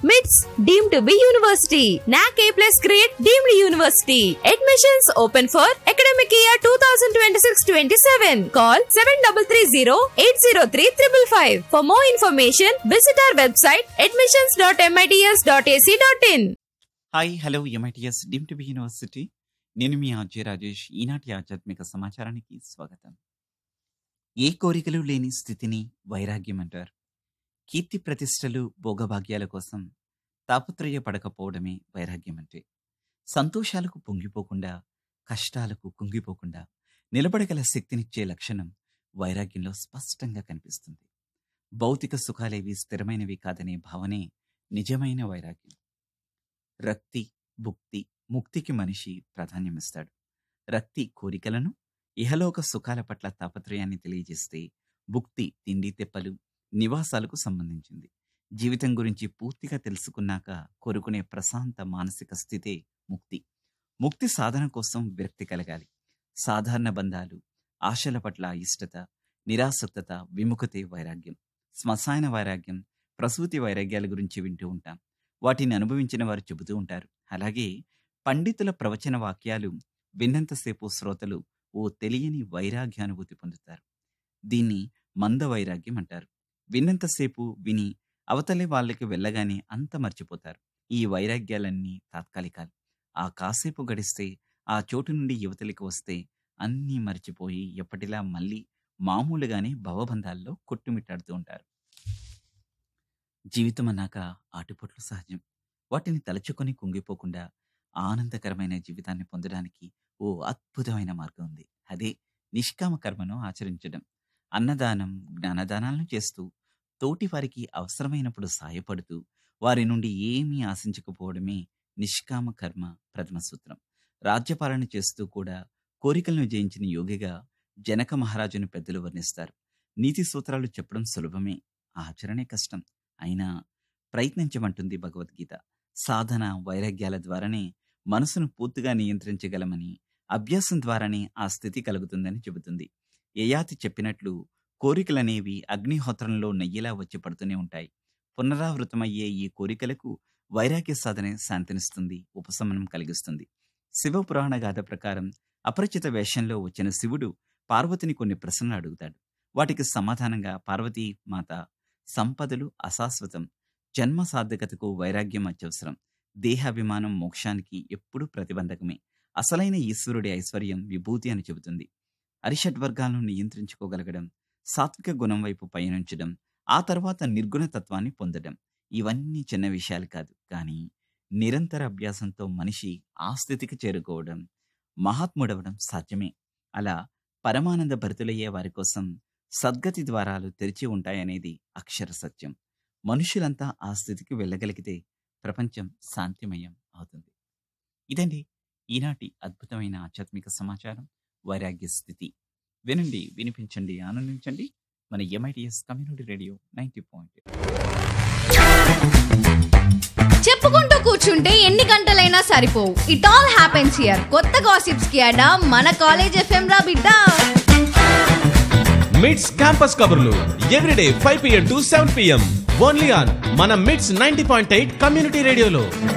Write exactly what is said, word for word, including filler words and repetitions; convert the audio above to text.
మిట్స్ deemed to be university. నాక్ ఏ plus grade deemed university. Admissions open for academic year two thousand twenty six twenty seven. Call seven three three zero eight zero three triple five. For more information visit our website admissions dot MITS dot AC dot in. Hi hello MITS deem to be university. నేను మీ RJ Rajesh. ఈనాటి ఆధ్యాత్మిక సమాచారానికి స్వాగతం. ఏ కోరికలు లేని స్థితిని వైరాగ్యం అంటారు. కీర్తి ప్రతిష్టలు భోగభాగ్యాల కోసం తాపత్రయపడకపోవడమే వైరాగ్యం అంటే. సంతోషాలకు పొంగిపోకుండా, కష్టాలకు కుంగిపోకుండా నిలబడగల శక్తినిచ్చే లక్షణం వైరాగ్యంలో స్పష్టంగా కనిపిస్తుంది. భౌతిక సుఖాలేవి స్థిరమైనవి కాదనే భావనే నిజమైన వైరాగ్యం. రక్తి భుక్తి ముక్తికి మనిషి ప్రాధాన్యమిస్తాడు. రక్తి కోరికలను, ఇహలోక సుఖాల పట్ల తాపత్రయాన్ని తెలియజేస్తే, భుక్తి తిండి తెప్పలు నివాసాలకు సంబంధించింది. జీవితం గురించి పూర్తిగా తెలుసుకున్నాక కోరుకునే ప్రశాంత మానసిక స్థితే ముక్తి. ముక్తి సాధన కోసం విరక్తి కలగాలి. సాధారణ బంధాలు, ఆశల పట్ల ఇష్టత, నిరాసక్తత, విముఖతే వైరాగ్యం. శ్మశాన వైరాగ్యం, ప్రసూతి వైరాగ్యాల గురించి వింటూ ఉంటాం. వాటిని అనుభవించిన వారు చెబుతూ ఉంటారు. అలాగే పండితుల ప్రవచన వాక్యాలు విన్నంతసేపు శ్రోతలు ఓ తెలియని వైరాగ్యానుభూతి పొందుతారు. దీన్ని మంద వైరాగ్యం అంటారు. విన్నంతసేపు విని అవతలి వాళ్ళకి వెళ్ళగానే అంత మర్చిపోతారు. ఈ వైరాగ్యాలన్నీ తాత్కాలికాలు. ఆ కాసేపు గడిస్తే, ఆ చోటు నుండి యువతలికి వస్తే అన్నీ మర్చిపోయి ఎప్పటిలా మళ్ళీ మామూలుగానే భవబంధాల్లో కొట్టుమిట్టాడుతూ ఉంటారు. జీవితం అన్నాక ఆటుపోట్లు సహజం. వాటిని తలచుకొని కుంగిపోకుండా ఆనందకరమైన జీవితాన్ని పొందడానికి ఓ అద్భుతమైన మార్గం ఉంది. అదే నిష్కామ కర్మను ఆచరించడం. అన్నదానం, జ్ఞానదానాలను చేస్తూ, తోటి వారికి అవసరమైనప్పుడు సాయపడుతూ, వారి నుండి ఏమీ ఆశించకపోవడమే నిష్కామ కర్మ ప్రథమ సూత్రం. రాజ్యపాలన చేస్తూ కూడా కోరికలను జయించిన యోగిగా జనక మహారాజును పెద్దలు వర్ణిస్తారు. నీతి సూత్రాలు చెప్పడం సులభమే, ఆచరణే కష్టం. అయినా ప్రయత్నించమంటుంది భగవద్గీత. సాధన వైరాగ్యాల ద్వారానే మనసును పూర్తిగా నియంత్రించగలమని, అభ్యాసం ద్వారానే ఆ స్థితి కలుగుతుందని చెబుతుంది. యయాతి చెప్పినట్లు కోరికలనేవి అగ్నిహోత్రంలో నెయ్యిలా వచ్చి పడుతూనే ఉంటాయి. పునరావృతమయ్యే ఈ కోరికలకు వైరాగ్య సాధనే శాంతినిస్తుంది, ఉపశమనం కలిగిస్తుంది. శివపురాణ గాథ ప్రకారం అపరిచిత వేషంలో వచ్చిన శివుడు పార్వతిని కొన్ని ప్రశ్నలు అడుగుతాడు. వాటికి సమాధానంగా పార్వతీ మాత, సంపదలు అశాశ్వతం, జన్మ సార్థకతకు వైరాగ్యం అత్యవసరం, దేహాభిమానం మోక్షానికి ఎప్పుడూ ప్రతిబంధకమే, అసలైన ఈశ్వరుడి ఐశ్వర్యం విభూతి అని చెబుతుంది. అరిషడ్వర్గాలను నియంత్రించుకోగలగడం, సాత్విక గుణం వైపు పయనించడం, ఆ తర్వాత నిర్గుణ తత్వాన్ని పొందడం, ఇవన్నీ చిన్న విషయాలు కాదు. కానీ నిరంతర అభ్యాసంతో మనిషి ఆ స్థితికి చేరుకోవడం, మహాత్ముడవడం సాధ్యమే. అలా పరమానంద భరితులయ్యే వారి కోసం సద్గతి ద్వారాలు తెరిచి ఉంటాయనేది అక్షర సత్యం. మనుషులంతా ఆ స్థితికి వెళ్ళగలిగితే ప్రపంచం శాంతిమయం అవుతుంది. ఇదండి ఈనాటి అద్భుతమైన ఆధ్యాత్మిక సమాచారం, వైరాగ్య స్థితి. వినండి, వినిపించండి, ఆనందించండి. మన MITS community radio ninety point. చెప్పుకుంటూ కూర్చుంటే ఎన్ని గంటలైనా సరిపోవు. It all happens here. కొత్త గాసిప్స్ కి అడా మన కాలేజ్ ఎఫ్ఎం రా బిడ్డ. మిట్స్ క్యాంపస్ కబుర్లు everyday five PM to seven PM only on మన మిట్స్ నైంటీ పాయింట్ ఎయిట్ కమ్యూనిటీ రేడియోలో.